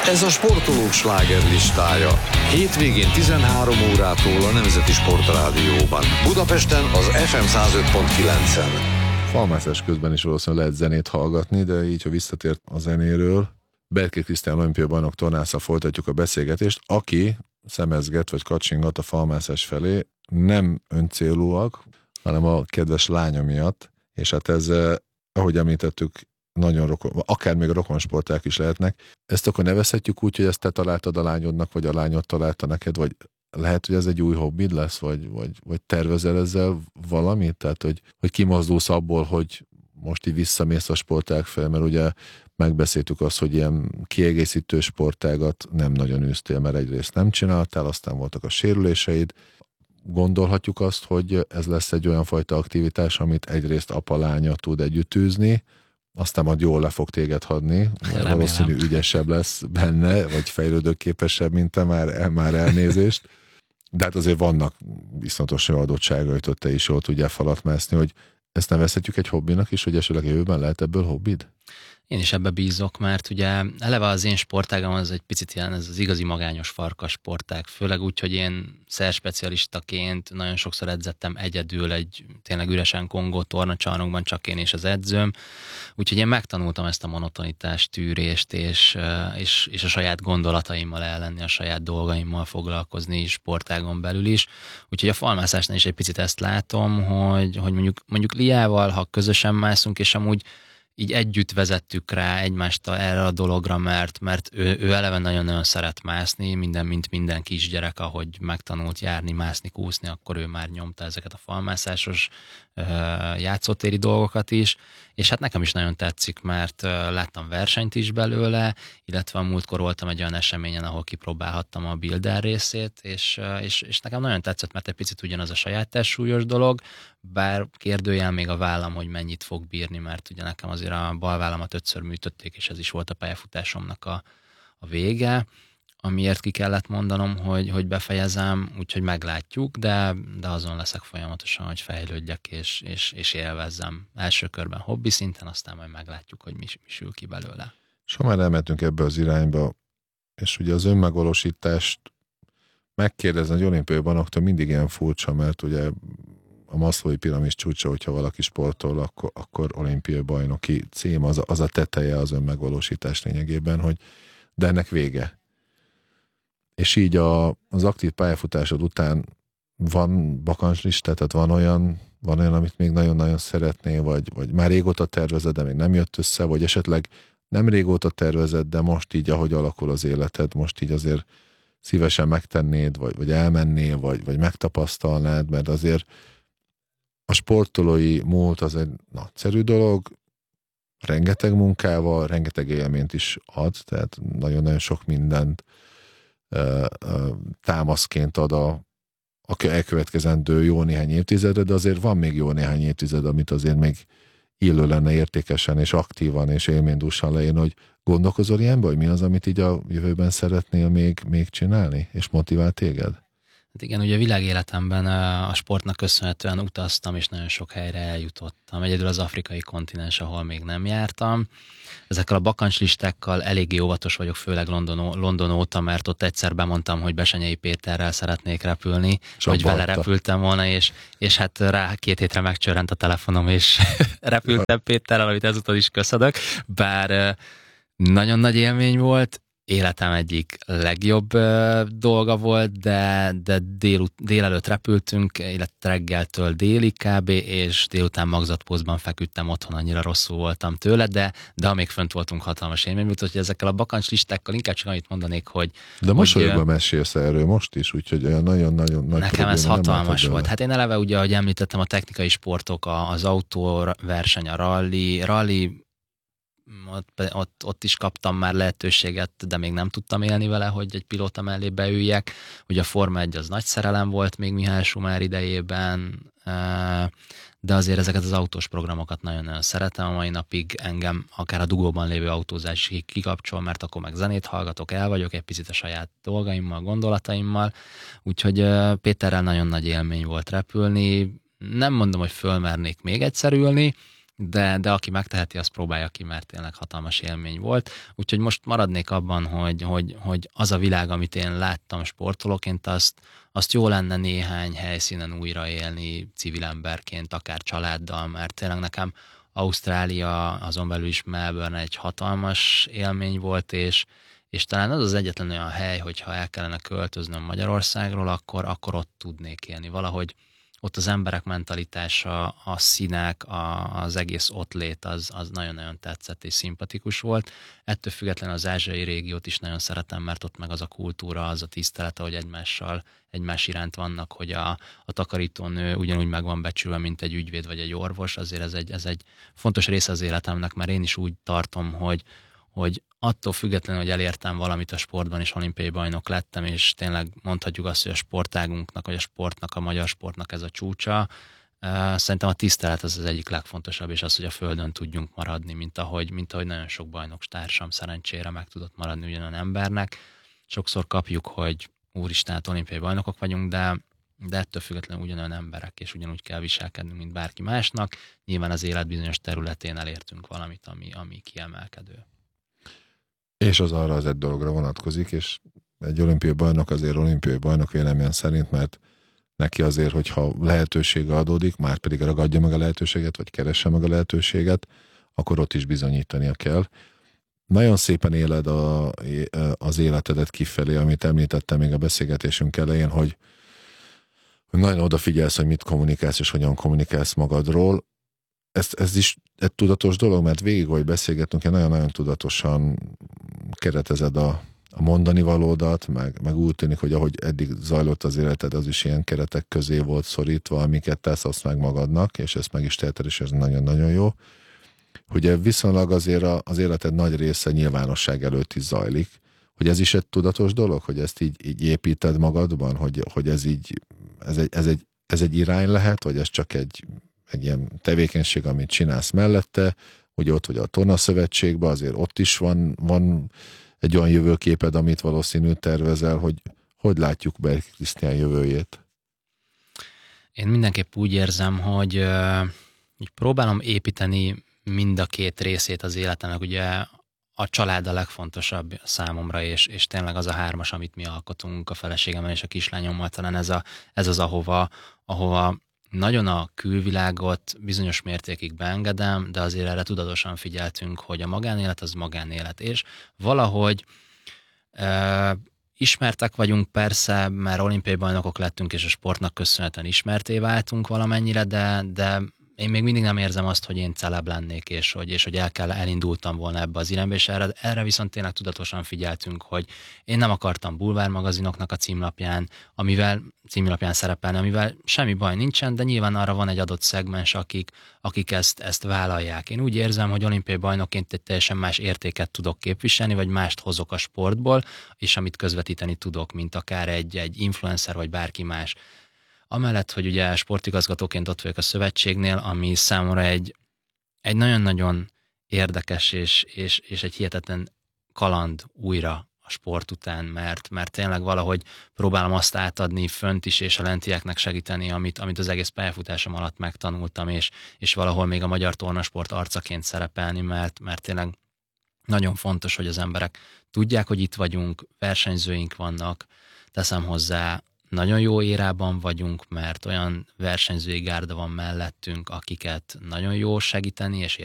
Ez a sportolók slágerlistája. Hétvégén 13 órától a Nemzeti Sportrádióban. Budapesten az FM 105.9-en. Falmászás közben is valószínűleg lehet zenét hallgatni, de így, ha visszatért a zenéről, Berki Krisztián olimpiai bajnok tornásszal folytatjuk a beszélgetést, aki szemezget vagy kacsingat a falmászás felé, nem öncélúak, hanem a kedves lánya miatt, és hát ez, ahogy említettük, nagyon rokon, akár még a rokonsporták is lehetnek. Ezt akkor nevezhetjük úgy, hogy ezt te találtad a lányodnak, vagy a lányod találta neked, vagy lehet, hogy ez egy új hobbid lesz, vagy tervezel ezzel valamit? Tehát, hogy kimozdulsz abból, hogy most így visszamész a sportág fel, mert ugye megbeszéltük azt, hogy ilyen kiegészítő sportágat nem nagyon űztél, mert egyrészt nem csináltál, aztán voltak a sérüléseid. Gondolhatjuk azt, hogy ez lesz egy olyan fajta aktivitás, amit egyrészt apa-lánya tud együtt űzni, aztán majd jól le fog téged hadni, valószínű ügyesebb lesz benne, vagy fejlődőképesebb, mint te, már elnézést. De hát azért vannak viszontos adottságai, hogy te is jól tudjál falat mászni, hogy ezt nevezhetjük egy hobbinak is, hogy esetleg jövőben lehet ebből hobbid? Én is ebbe bízok, mert ugye eleve az én sportágam az egy picit ilyen, ez az igazi magányos farkas sportág, főleg úgy, hogy én szerspecialistaként nagyon sokszor edzettem egyedül egy tényleg üresen kongó tornacsarnokban, csak én és az edzőm, úgyhogy én megtanultam ezt a monotonitást, tűrést, és a saját gondolataimmal ellenni, a saját dolgaimmal foglalkozni sportágon belül is, úgyhogy a falmászásnál is egy picit ezt látom, hogy mondjuk Liával, ha közösen mászunk, és amúgy így együtt vezettük rá egymást erre a dologra, mert ő eleve nagyon-nagyon szeret mászni, mint minden kisgyerek, ahogy megtanult járni, mászni, kúszni, akkor ő már nyomta ezeket a falmászásos játszótéri dolgokat is, és hát nekem is nagyon tetszik, mert láttam versenyt is belőle, illetve a múltkor voltam egy olyan eseményen, ahol kipróbálhattam a builder részét, és nekem nagyon tetszett, mert egy picit ugyanaz a saját testsúlyos dolog, bár kérdőjel még a vállam, hogy mennyit fog bírni, mert ugye nekem azért a bal vállamat 5-ször műtötték, és ez is volt a pályafutásomnak a vége, amiért ki kellett mondanom, hogy befejezem, úgyhogy meglátjuk, de azon leszek folyamatosan, hogy fejlődjek és élvezzem. Első körben hobbi szinten, aztán majd meglátjuk, hogy mi sül ki belőle. És ha már elmentünk ebbe az irányba, és ugye az önmegvalósítást megkérdezni egy olimpiai bajnoktól mindig ilyen furcsa, mert ugye a Maslow'i piramis csúcsa, hogyha valaki sportol, akkor olimpiai bajnoki cím, az a teteje az önmegvalósítás lényegében, hogy de ennek vége. És így az aktív pályafutásod után van bakancslista, tehát van olyan, amit még nagyon-nagyon szeretnél, vagy már régóta tervezed, de még nem jött össze, vagy esetleg nem régóta tervezed, de most így, ahogy alakul az életed, most így azért szívesen megtennéd, vagy elmennél, vagy megtapasztalnád, mert azért a sportolói múlt az egy nagyszerű dolog, rengeteg munkával, rengeteg élményt is ad, tehát nagyon-nagyon sok mindent támaszként ad a elkövetkezendő jó néhány évtizedre, de azért van még jó néhány évtized, amit azért még illő lenne értékesen és aktívan és élménydúsan leírni, hogy gondolkozol ilyenbe, hogy mi az, amit így a jövőben szeretnél még csinálni, és motivál téged? Hát igen, ugye a világéletemben a sportnak köszönhetően utaztam, és nagyon sok helyre eljutottam. Egyedül az afrikai kontinens, ahol még nem jártam. Ezekkel a bakancslistákkal eléggé óvatos vagyok, főleg London óta, mert ott egyszer bemondtam, hogy Besenyei Péterrel szeretnék repülni, vagy vele repültem volna, és hát rá 2 hétre megcsörrent a telefonom, és repültem Péterrel, amit ezúttal is köszönök, bár nagyon nagy élmény volt, életem egyik legjobb dolga volt, de délelőtt repültünk, illetve reggeltől délig kb. És délután magzatpózban feküdtem otthon, annyira rosszul voltam tőle, de amíg fönt voltunk, hatalmas élmény volt, hogy ezekkel a bakancslistákkal inkább csak annyit mondanék, hogy... De mosolyogva mesélsz erről most is, úgyhogy olyan nagyon-nagyon nagy nekem ez hatalmas volt. Hát én eleve ugye, ahogy említettem, a technikai sportok, az autóverseny, a rally ott is kaptam már lehetőséget, de még nem tudtam élni vele, hogy egy pilóta mellé beüljek. Ugye a Forma 1 az nagy szerelem volt még Mihály Schumacher idejében, de azért ezeket az autós programokat nagyon-nagyon szeretem. A mai napig engem akár a dugóban lévő autózás kikapcsol, mert akkor meg zenét hallgatok, el vagyok egy picit a saját dolgaimmal, gondolataimmal. Úgyhogy Péterrel nagyon nagy élmény volt repülni. Nem mondom, hogy fölmernék még egyszer ülni, de aki megteheti, azt próbálja ki, mert tényleg hatalmas élmény volt. Úgyhogy most maradnék abban, hogy az a világ, amit én láttam sportolóként, azt jó lenne néhány helyszínen újraélni civil emberként, akár családdal, mert tényleg nekem Ausztrália, azon belül is Melbourne egy hatalmas élmény volt, és talán az az egyetlen olyan hely, hogyha el kellene költöznöm Magyarországról, akkor ott tudnék élni. Valahogy ott az emberek mentalitása, a színek, az egész ottlét az nagyon-nagyon tetszett és szimpatikus volt. Ettől függetlenül az ázsiai régiót is nagyon szeretem, mert ott meg az a kultúra, az a tisztelet, ahogy egymás iránt vannak, hogy a takarítónő ugyanúgy meg van becsülve, mint egy ügyvéd vagy egy orvos. Azért ez egy fontos része az életemnek, mert én is úgy tartom, hogy attól függetlenül, hogy elértem valamit a sportban, és olimpiai bajnok lettem, és tényleg mondhatjuk azt, hogy a sportágunknak, vagy a sportnak, a magyar sportnak ez a csúcsa, szerintem a tisztelet az egyik legfontosabb, és az, hogy a földön tudjunk maradni, mint ahogy nagyon sok bajnokstársam szerencsére meg tudott maradni ugyanolyan embernek. Sokszor kapjuk, hogy úristen, hát olimpiai bajnokok vagyunk, de ettől függetlenül ugyanolyan emberek, és ugyanúgy kell viselkednünk, mint bárki másnak. Nyilván az élet bizonyos területén elértünk valamit, ami kiemelkedő. És az arra az egy dologra vonatkozik, és egy olimpiai bajnok azért olimpiai bajnok véleményem szerint, mert neki azért, hogyha lehetősége adódik, már pedig ragadja meg a lehetőséget, vagy keresse meg a lehetőséget, akkor ott is bizonyítania kell. Nagyon szépen éled az életedet kifelé, amit említettem még a beszélgetésünk elején, hogy nagyon odafigyelsz, hogy mit kommunikálsz, és hogyan kommunikálsz magadról. Ez is egy tudatos dolog, mert végig, hogy beszélgetünk, nagyon-nagyon tudatosan keretezed a mondani valódat, meg úgy tűnik, hogy ahogy eddig zajlott az életed, az is ilyen keretek közé volt szorítva, amiket tesz azt meg magadnak, és ezt meg is teheted, és ez nagyon-nagyon jó. Ugye viszonylag azért az életed nagy része nyilvánosság előtt is zajlik, hogy ez is egy tudatos dolog, hogy ezt így építed magadban, hogy ez egy irány lehet, vagy ez csak egy ilyen tevékenység, amit csinálsz mellette, ugye ott vagy a tornaszövetségben, azért ott is van egy olyan jövőképed, amit valószínű tervezel, hogy látjuk Berki Krisztián jövőjét? Én mindenképp úgy érzem, hogy próbálom építeni mind a két részét az életemnek. Ugye a család a legfontosabb számomra, és tényleg az a hármas, amit mi alkotunk a feleségemmel és a kislányommal, talán ez az, ahova nagyon a külvilágot bizonyos mértékig beengedem, de azért erre tudatosan figyeltünk, hogy a magánélet az magánélet, és valahogy ismertek vagyunk persze, mert olimpiai bajnokok lettünk, és a sportnak köszönhetően ismerté váltunk valamennyire, de én még mindig nem érzem azt, hogy én celeb lennék, és hogy elindultam volna ebbe az irányba, és erre viszont tényleg tudatosan figyeltünk, hogy én nem akartam bulvármagazinoknak a címlapján szerepelni, amivel semmi baj nincsen, de nyilván arra van egy adott szegmens, akik ezt vállalják. Én úgy érzem, hogy olimpiai bajnokként egy teljesen más értéket tudok képviselni, vagy mást hozok a sportból, és amit közvetíteni tudok, mint akár egy influencer, vagy bárki más. Amellett, hogy ugye sportigazgatóként ott vagyok a szövetségnél, ami számomra egy nagyon-nagyon érdekes és egy hihetetlen kaland újra a sport után, mert tényleg valahogy próbálom azt átadni fönt is, és a lentieknek segíteni, amit az egész pályafutásom alatt megtanultam, és valahol még a magyar tornasport arcaként szerepelni, mert tényleg nagyon fontos, hogy az emberek tudják, hogy itt vagyunk, versenyzőink vannak, teszem hozzá, nagyon jó érában vagyunk, mert olyan versenyzői gárda van mellettünk, akiket nagyon jó segíteni és